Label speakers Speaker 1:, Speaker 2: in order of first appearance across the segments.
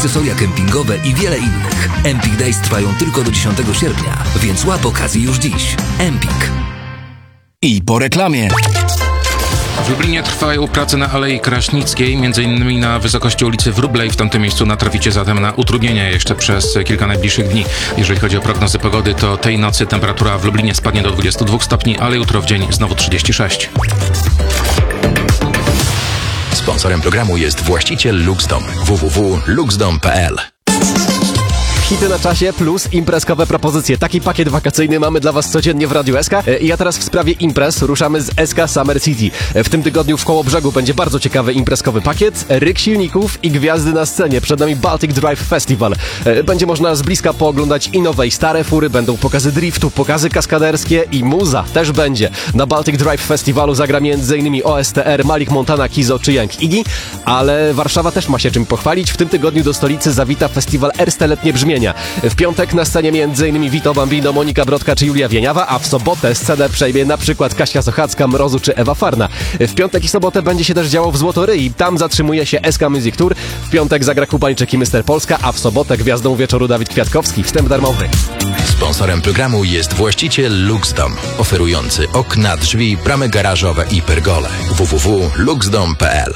Speaker 1: akcesoria kempingowe i wiele innych. Empik Days trwają tylko do 10 sierpnia, więc łap okazję już dziś. Empik.
Speaker 2: I po reklamie.
Speaker 3: W Lublinie trwają prace na Alei Kraśnickiej, m.in. na wysokości ulicy Wróblej. W tamtym miejscu natraficie zatem na utrudnienia jeszcze przez kilka najbliższych dni. Jeżeli chodzi o prognozy pogody, to tej nocy temperatura w Lublinie spadnie do 22 stopni, ale jutro w dzień znowu 36.
Speaker 2: Sponsorem programu jest właściciel Luxdom. www.luxdom.pl.
Speaker 4: Hity na czasie plus imprezkowe propozycje. Taki pakiet wakacyjny mamy dla Was codziennie w Radiu SK. I ja teraz w sprawie imprez ruszamy z SK Summer City. W tym tygodniu w Kołobrzegu będzie bardzo ciekawy imprezkowy pakiet. Ryk silników i gwiazdy na scenie. Przed nami Baltic Drive Festival. Będzie można z bliska pooglądać i nowe i stare fury. Będą pokazy driftu, pokazy kaskaderskie i muza też będzie. Na Baltic Drive Festivalu zagra m.in. OSTR, Malik Montana, Kizo czy Young Iggy. Ale Warszawa też ma się czym pochwalić. W tym tygodniu do stolicy zawita festiwal Ersteletnie Brzmienia. W piątek na scenie m.in. Vito Bambino, Monika Brodka czy Julia Wieniawa, a w sobotę scenę przejmie na przykład Kasia Sochacka, Mrozu czy Ewa Farna. W piątek i sobotę będzie się też działo w Złotoryi. Tam zatrzymuje się SK Music Tour. W piątek zagra Kubańczyk i Mr. Polska, a w sobotę gwiazdą wieczoru Dawid Kwiatkowski. Wstęp darmowy.
Speaker 2: Sponsorem programu jest właściciel Luxdom, oferujący okna, drzwi, bramy garażowe i pergole. www.luxdom.pl.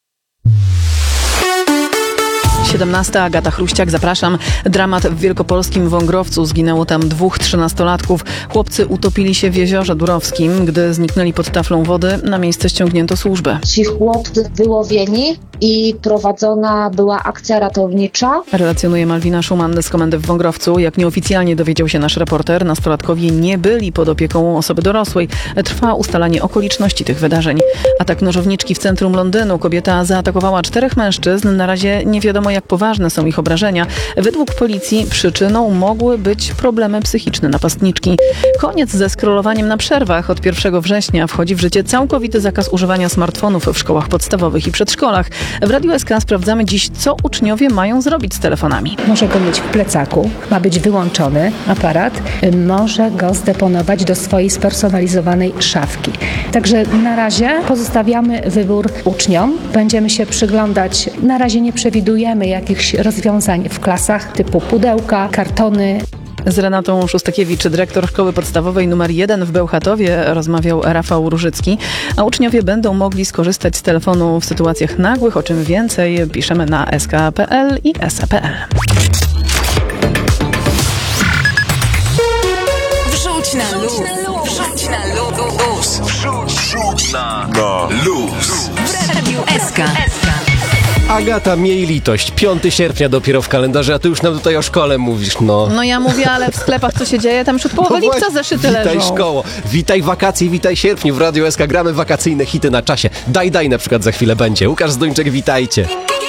Speaker 5: 17. Agata Chruściak, zapraszam. Dramat w wielkopolskim Wągrowcu. Zginęło tam 2 13-latków. Chłopcy utopili się w jeziorze Durowskim. Gdy zniknęli pod taflą wody, na miejsce ściągnięto służbę.
Speaker 6: Ci chłopcy wyłowieni i prowadzona była akcja ratownicza.
Speaker 5: Relacjonuje Malwina Szuman z komendy w Wągrowcu. Jak nieoficjalnie dowiedział się nasz reporter, nastolatkowie nie byli pod opieką osoby dorosłej. Trwa ustalanie okoliczności tych wydarzeń. Atak nożowniczki w centrum Londynu. Kobieta zaatakowała 4 mężczyzn. Na razie nie wiadomo, jak poważne są ich obrażenia. Według policji przyczyną mogły być problemy psychiczne napastniczki. Koniec ze scrollowaniem na przerwach. Od 1 września wchodzi w życie całkowity zakaz używania smartfonów w szkołach podstawowych i przedszkolach. W Radiu SK sprawdzamy dziś, co uczniowie mają zrobić z telefonami.
Speaker 7: Może go mieć w plecaku, ma być wyłączony aparat, może go zdeponować do swojej spersonalizowanej szafki. Także na razie pozostawiamy wybór uczniom. Będziemy się przyglądać. Na razie nie przewidujemy jakichś rozwiązań w klasach typu pudełka, kartony.
Speaker 5: Z Renatą Szustakiewicz, dyrektor szkoły podstawowej nr 1 w Bełchatowie, rozmawiał Rafał Różycki, a uczniowie będą mogli skorzystać z telefonu w sytuacjach nagłych. O czym więcej piszemy na sk.pl i sk.pl.
Speaker 8: Wrzuć na luz. Wrzuć na luz. Wrzuć na luz. W Radiu SK.
Speaker 4: Agata, miej litość. 5 sierpnia dopiero w kalendarzu, a ty już nam tutaj o szkole mówisz, no.
Speaker 5: No ja mówię, ale w sklepach co się dzieje? Tam już od połowy lipca zeszyty leżą.
Speaker 4: Witaj szkoło, witaj wakacje, witaj sierpniu. W Radiu SK gramy wakacyjne hity na czasie. Daj na przykład za chwilę będzie. Łukasz Zduńczyk, witajcie.